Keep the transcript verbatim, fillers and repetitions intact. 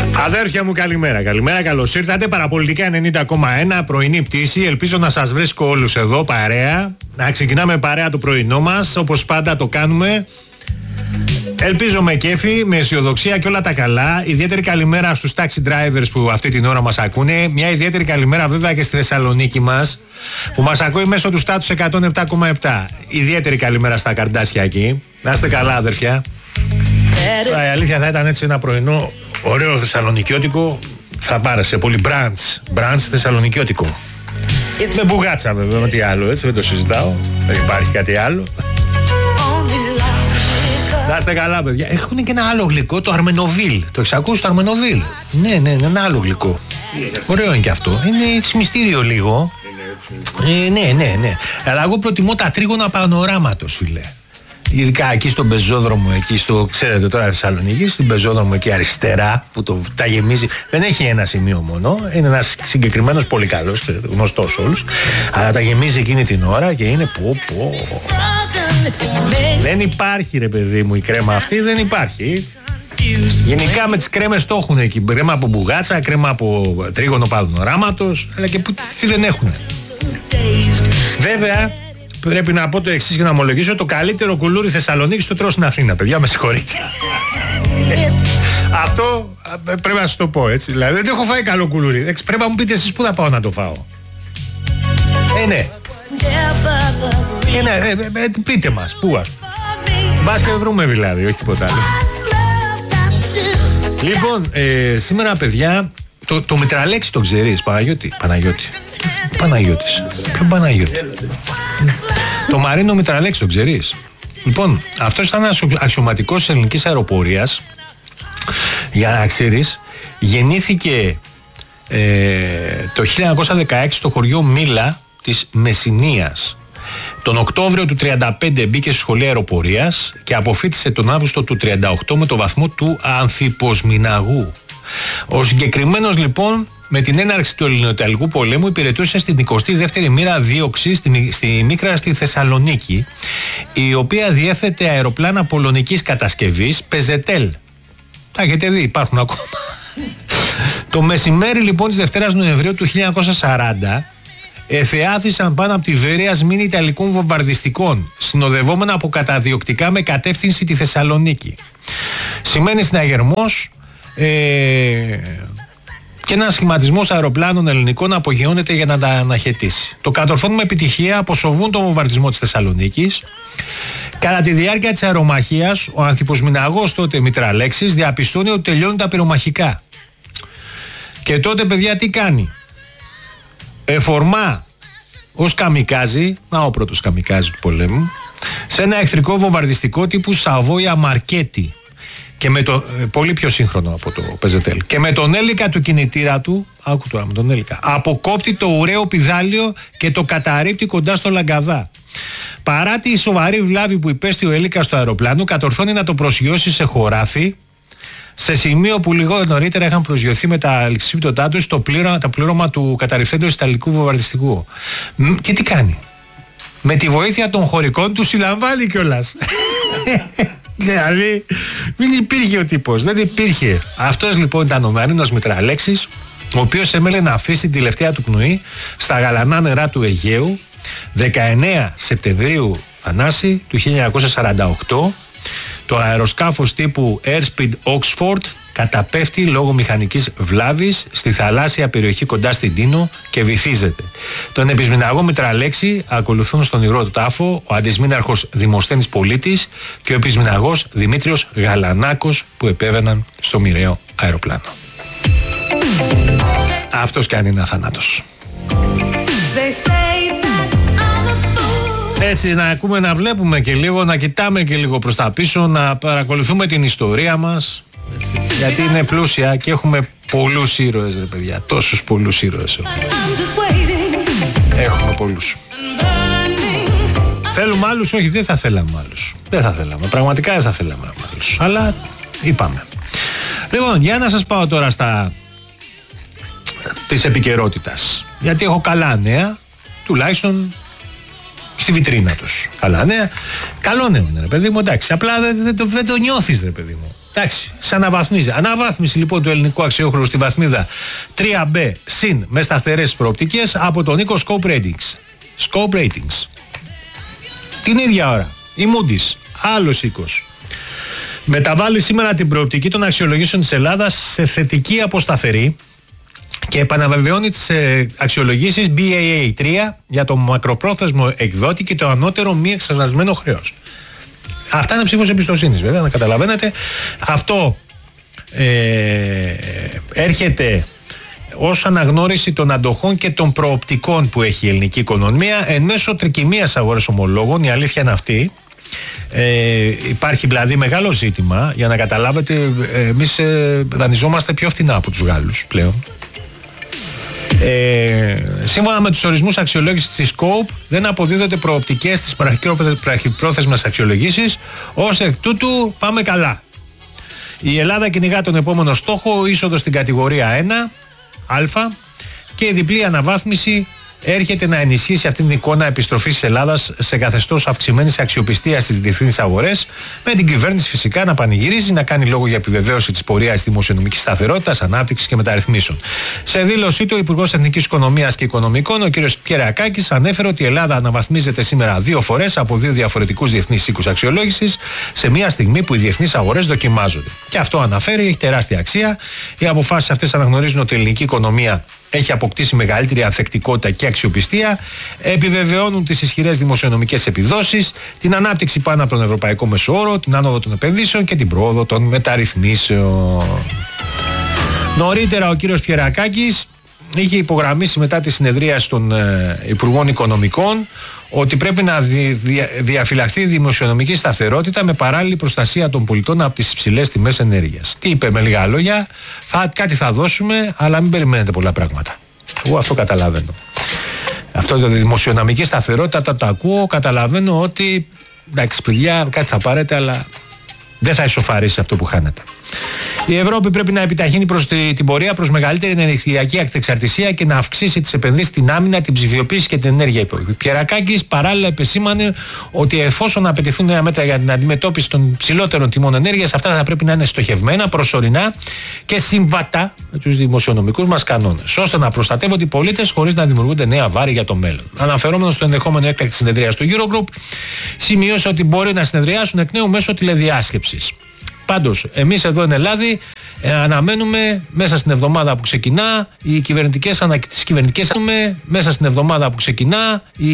Αδέρφια μου, καλημέρα. Καλημέρα, καλώς ήρθατε. Παραπολιτικά ενενήντα κόμμα ένα, πρωινή πτήση. Ελπίζω να σας βρίσκω όλους εδώ παρέα. Να ξεκινάμε παρέα το πρωινό μας, όπως πάντα το κάνουμε. Ελπίζω με κέφι, με αισιοδοξία και όλα τα καλά. Ιδιαίτερη καλημέρα στους taxi drivers που αυτή την ώρα μας ακούνε. Μια ιδιαίτερη καλημέρα βέβαια και στη Θεσσαλονίκη μας, που μας ακούει μέσω του στάτους εκατόν επτά κόμμα επτά. Ιδιαίτερη καλημέρα στα καρντάσια εκεί. Να είστε καλά, αδερφιά. Η αλήθεια θα ήταν έτσι ένα πρωινό ωραίο θεσσαλονικιώτικο. Θα πάρεσε πολύ μπραντς. Μπραντς θεσσαλονικιώτικο. Με μπουγάτσα βέβαια, με τι άλλο, έτσι δεν το συζητάω. Δεν υπάρχει κάτι άλλο. Να είστε καλά, παιδιά. Έχουν και ένα άλλο γλυκό, το αρμενοβίλ. Το έχεις ακούσει το αρμενοβίλ? Ναι, ναι, ναι, ένα άλλο γλυκό. Ωραίο είναι και αυτό. Είναι έτσι μυστήριο λίγο. Ε, ναι, ναι, ναι. Αλλά εγώ προτιμώ τα τρίγωνα πανοράματος, φίλε. Ειδικά εκεί στον πεζόδρομο, εκεί στο, ξέρετε τώρα Θεσσαλονίκη, στην πεζόδρομο εκεί αριστερά, που το, τα γεμίζει. Δεν έχει ένα σημείο μόνο, είναι ένας συγκεκριμένος πολύ καλός, γνωστός όλους. Αλλά τα γεμίζει εκείνη την ώρα και είναι πω πω. Δεν υπάρχει, ρε παιδί μου, η κρέμα αυτή δεν υπάρχει. Γενικά με τις κρέμες το έχουν εκεί. Κρέμα από μπουγάτσα, κρέμα από τρίγωνο πανοράματος, αλλά και που, τι δεν έχουν. Βέβαια, πρέπει να πω το εξής και να ομολογήσω: το καλύτερο κουλούρι Θεσσαλονίκης το τρώω στην Αθήνα, παιδιά, με συγχωρείτε. Αυτό πρέπει να σας το πω, έτσι. Δηλαδή δεν έχω φάει καλό κουλούρι. Πρέπει να μου πείτε εσείς πού θα πάω να το φάω. Ε, ναι. Ε, ναι, ε, ε, ε, πείτε μας, πού ας. Μπας και βρούμε δηλαδή, όχι τίποτα άλλο. Λοιπόν, ε, σήμερα, παιδιά, το, το Μητραλέξη το ξέρεις, Παναγιώτη. Παναγιώτη. Παναγιώτης. Ποιο Παναγιώτη? Το Μαρίνο Μητραλέξη το ξέρεις? Λοιπόν, αυτός ήταν ένας αξιωματικός της ελληνικής αεροπορίας. Για να ξέρεις, γεννήθηκε ε, το χίλια εννιακόσια δεκαέξι στο χωριό Μήλα της Μεσσηνίας. Τον Οκτώβριο του τριάντα πέντε μπήκε στη σχολή αεροπορίας και αποφοίτησε τον Αύγουστο του τριάντα οκτώ με το βαθμό του ανθιποσμηναγού. Ο συγκεκριμένος λοιπόν, με την έναρξη του Ελληνοϊταλικού πολέμου, υπηρετούσε στην εικοστή δεύτερη μοίρα δίωξη στη, στη Μίκρα στη Θεσσαλονίκη, η οποία διέθετε αεροπλάνα πολωνικής κατασκευής Πεζετέλ. Τα έχετε δει, υπάρχουν ακόμα. Το μεσημέρι λοιπόν της Δευτέρας Νοεμβρίου του χίλια εννιακόσια σαράντα εφεάθησαν πάνω από τη Βέρεια σμήνη Ιταλικών βομβαρδιστικών, συνοδευόμενα από καταδιοκτικά με κατεύθυνση τη Θεσσαλονίκη. Σημαίνει συναγερμός ε, και ένα σχηματισμός αεροπλάνων ελληνικών απογειώνεται για να τα αναχαιτήσει. Το κατορθώνουν με επιτυχία, αποσοβούν τον βομβαρδισμό της Θεσσαλονίκης. Κατά τη διάρκεια της αερομαχίας, ο ανθιποσμηναγός τότε Μητραλέξης διαπιστώνει ότι τελειώνουν τα πυρομαχικά. Και τότε, παιδιά, τι κάνει? Εφορμά ως καμικάζι, να ο πρώτος καμικάζι του πολέμου, σε ένα εχθρικό βομβαρδιστικό τύπου Σαβόια Μαρκέτη. Και με το, πολύ πιο σύγχρονο από το Πεζετέλ. Και με τον έλικα του κινητήρα του, άκου τώρα με τον έλικα, αποκόπτει το ουραίο πηδάλιο και το καταρρίπτει κοντά στο Λαγκαδά. Παρά τη σοβαρή βλάβη που υπέστη ο έλικας στο αεροπλάνο, κατορθώνει να το προσγειώσει σε χωράφι, σε σημείο που λίγο νωρίτερα είχαν προσγειωθεί με τα αλεξίπτωτά τους το πλήρωμα, τα πλήρωμα του καταρριφθέντος Ιταλικού βομβαρδιστικού. Και τι κάνει? Με τη βοήθεια των χωρικών του συλλαμβάνει κιόλας. Δηλαδή μην υπήρχε ο τύπος, δεν υπήρχε. Αυτός λοιπόν ήταν ο Μαρίνος Μητραλέξης, ο οποίος έμελε να αφήσει την τελευταία του πνοή στα γαλανά νερά του Αιγαίου δεκαεννέα Σεπτεμβρίου, Ανάση, του χίλια εννιακόσια σαράντα οκτώ. Το αεροσκάφος τύπου Airspeed Oxford καταπέφτει λόγω μηχανικής βλάβης στη θαλάσσια περιοχή κοντά στην Τίνο και βυθίζεται. Τον επισμηναγό Μητραλέξη ακολουθούν στον υγρό του τάφο ο αντισμήναρχος Δημοσθένης Πολίτης και ο επισμηναγός Δημήτριος Γαλανάκος, που επέβαιναν στο μοιραίο αεροπλάνο. Αυτός κι αν είναι αθανάτος. Έτσι, να ακούμε, να βλέπουμε και λίγο, να κοιτάμε και λίγο προς τα πίσω, να παρακολουθούμε την ιστορία μας, έτσι, γιατί είναι πλούσια και έχουμε πολλούς ήρωες, ρε παιδιά, τόσους πολλούς ήρωες έχουμε πολλούς. Θέλουμε άλλους? Όχι, δεν θα θέλαμε άλλους. Δεν θα θέλαμε, πραγματικά δεν θα θέλαμε άλλους, αλλά είπαμε. Λοιπόν, για να σας πάω τώρα στα της επικαιρότητας, γιατί έχω καλά νέα, τουλάχιστον στη βιτρίνα τους. Καλά νέα. Καλό νέο είναι, ρε παιδί μου, εντάξει. Απλά δεν, δεν, το, δεν το νιώθεις, ρε παιδί μου. Εντάξει, σε αναβαθμίζει. Αναβάθμιση λοιπόν του ελληνικού αξιόχρεου στη βαθμίδα τρία μπι συν με σταθερές προοπτικές από τον οίκο Scope Ratings. Scope Ratings. Την ίδια ώρα η Moody's, άλλος οίκος, μεταβάλλει σήμερα την προοπτική των αξιολογήσεων της Ελλάδας σε θετική από σταθερή και επαναβεβαιώνει τις ε, αξιολογήσεις μπι έι έι τρία για το μακροπρόθεσμο εκδότη και το ανώτερο μη εξασφαλισμένο χρέος. Αυτά είναι ψήφος εμπιστοσύνης, βέβαια, να καταλαβαίνετε. Αυτό ε, έρχεται ως αναγνώριση των αντοχών και των προοπτικών που έχει η ελληνική οικονομία εν μέσω τρικυμίας αγορές ομολόγων. Η αλήθεια είναι αυτή. Ε, υπάρχει δηλαδή μεγάλο ζήτημα, για να καταλάβετε, εμείς ε, δανειζόμαστε πιο φθηνά από τους Γάλλους πλέον. Ε, σύμφωνα με τους ορισμούς αξιολόγησης της Scope, δεν αποδίδονται προοπτικές στις βραχυπρόθεσμες αξιολογήσεις. Ως εκ τούτου πάμε καλά. Η Ελλάδα κυνηγά τον επόμενο στόχο, είσοδο στην κατηγορία ένα Α, και η διπλή αναβάθμιση έρχεται να ενισχύσει αυτήν την εικόνα επιστροφής της Ελλάδας σε καθεστώς αυξημένης αξιοπιστίας στις διεθνείς αγορές, με την κυβέρνηση φυσικά να πανηγυρίζει, να κάνει λόγο για επιβεβαίωση της πορείας δημοσιονομικής σταθερότητας, ανάπτυξης και μεταρρυθμίσεων. Σε δήλωσή του, ο Υπουργός Εθνικής Οικονομίας και Οικονομικών, ο κ. Πιερακάκης, ανέφερε ότι η Ελλάδα αναβαθμίζεται σήμερα δύο φορές από δύο διαφορετικούς διεθνείς οίκους αξιολόγησης, σε μια στιγμή που οι διεθνείς αγορές δοκιμάζονται. Και αυτό αναφέρει, έχει τεράστια αξία. Οι αποφάσεις αυτές αναγνωρίζουν ότι η ελληνική οικονομία έχει αποκτήσει μεγαλύτερη ανθεκτικότητα και αξιοπιστία, επιβεβαιώνουν τις ισχυρές δημοσιονομικές επιδόσεις, την ανάπτυξη πάνω από τον ευρωπαϊκό μεσόωρο, την άνοδο των επενδύσεων και την πρόοδο των μεταρρυθμίσεων. Νωρίτερα ο κύριος Πιερακάκης είχε υπογραμμίσει μετά τη συνεδρίαση των ε, Υπουργών Οικονομικών ότι πρέπει να δι, δι, διαφυλαχθεί η δημοσιονομική σταθερότητα με παράλληλη προστασία των πολιτών από τις υψηλές τιμές ενέργειας. Τι είπε με λίγα λόγια? Θα, κάτι θα δώσουμε, αλλά μην περιμένετε πολλά πράγματα. Εγώ αυτό καταλαβαίνω. Αυτό το δημοσιονομική σταθερότητα, όταν το ακούω, καταλαβαίνω ότι εντάξει παιδιά, κάτι θα πάρετε, αλλά δεν θα ισοφαρίσει αυτό που χάνετε. Η Ευρώπη πρέπει να επιταχύνει προς τη, την πορεία προς μεγαλύτερη ενεργειακή εξαρτησία και να αυξήσει τις επενδύσεις στην άμυνα, την ψηφιοποίηση και την ενέργεια. Πιερακάκης παράλληλα επεσήμανε ότι εφόσον απαιτηθούν νέα μέτρα για την αντιμετώπιση των ψηλότερων τιμών ενέργειας, αυτά θα πρέπει να είναι στοχευμένα, προσωρινά και συμβατά με τους δημοσιονομικούς μας κανόνες, ώστε να προστατεύονται οι πολίτες χωρίς να δημιουργούνται νέα βάρη για το μέλλον. Αναφερόμενος στο ενδεχόμενο έκτακτη συνεδρίας του Eurogroup, σημείωσε ότι μπορεί να συνεδριάσουν εκ νέου μέσω τηλεδιάσκεψης. Πάντως, εμείς εδώ εν Ελλάδη ε, αναμένουμε μέσα στην εβδομάδα που ξεκινά οι κυβερνητικές ανακοινώσεις, μέσα στην εβδομάδα που ξεκινά οι